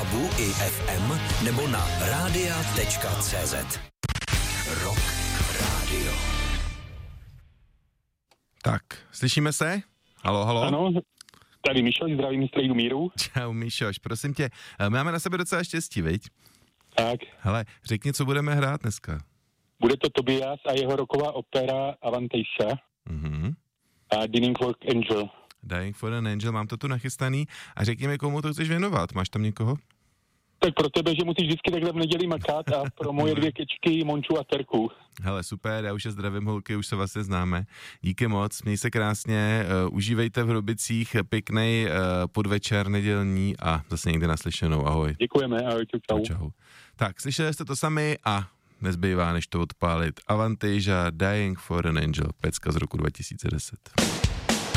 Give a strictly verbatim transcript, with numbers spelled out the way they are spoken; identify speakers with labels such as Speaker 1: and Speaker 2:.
Speaker 1: DABu i F M nebo na rádia tečka cé zet. Rock Radio.
Speaker 2: Tak, slyšíme se? Halo, halo?
Speaker 3: Ano, tady Mišoš, zdravím z Trejdu míru.
Speaker 2: Čau Mišoš, prosím tě, máme na sebe docela štěstí, viď?
Speaker 3: Tak.
Speaker 2: Hele, řekni, co budeme hrát dneska.
Speaker 3: Bude to Tobias a jeho rocková opera Avantasia
Speaker 2: Mhm.
Speaker 3: a Dying for Angel.
Speaker 2: Dying for an Angel, mám to tu nachystaný a řekni mi, komu to chceš věnovat, máš tam někoho?
Speaker 3: Tak pro tebe, že musíš vždycky takhle v neděli makat a pro moje dvě kečky, Monču a Terku.
Speaker 2: Hele, super, já už je zdravím holky, už se vlastně známe. Díky moc, měj se krásně, uh, užívejte v Hrubicích pěknej uh, podvečer nedělní a zase někdy naslyšenou, ahoj.
Speaker 3: Děkujeme, ahoj, čau.
Speaker 2: Čau. Tak, slyšeli jste to sami a nezbývá, než to odpálit. Avantasia, Dying for an Angel, pecka z roku dva tisíce deset.